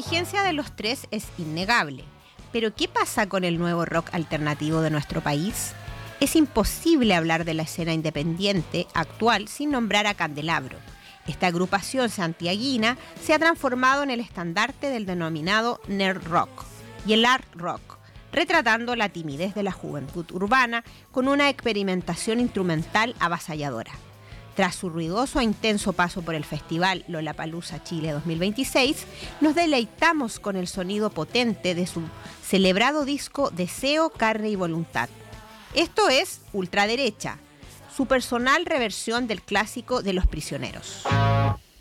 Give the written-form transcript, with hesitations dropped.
vigencia de los tres es innegable. Pero ¿qué pasa con el nuevo rock alternativo de nuestro país? Es imposible hablar de la escena independiente actual sin nombrar a Candelabro. Esta agrupación santiaguina se ha transformado en el estandarte del denominado nerd rock y el art rock, retratando la timidez de la juventud urbana con una experimentación instrumental avasalladora. Tras su ruidoso e intenso paso por el festival Lollapalooza Chile 2026, nos deleitamos con el sonido potente de su celebrado disco Deseo, Carne y Voluntad. Esto es Ultraderecha, su personal reversión del clásico de Los Prisioneros.